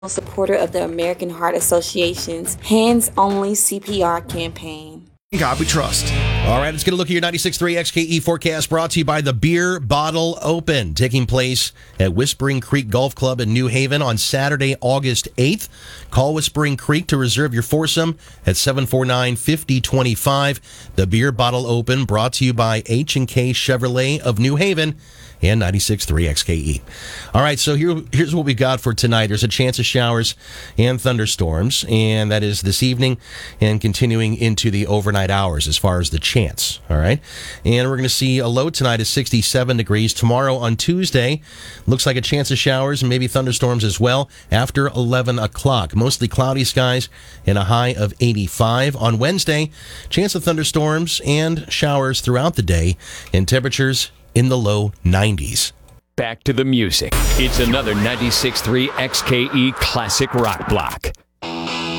supporter of the American Heart Association's Hands Only CPR campaign. God we trust. All right, let's get a look at your 96.3 XKE forecast brought to you by the Beer Bottle Open, taking place at Whispering Creek Golf Club in New Haven on Saturday, August 8th. Call Whispering Creek to reserve your foursome at 749-5025. The Beer Bottle Open brought to you by H&K Chevrolet of New Haven and 96.3 XKE. All right, so here's what we got for tonight. There's a chance of showers and thunderstorms, and that is this evening and continuing into the overnight hours as far as the chance. All right, and we're going to see a low tonight of 67 degrees. Tomorrow on Tuesday, looks like a chance of showers and maybe thunderstorms as well after 11 o'clock. Mostly cloudy skies and a high of 85. On Wednesday, chance of thunderstorms and showers throughout the day and temperatures in the low 90s. Back to the music. It's another 96.3 XKE Classic Rock Block.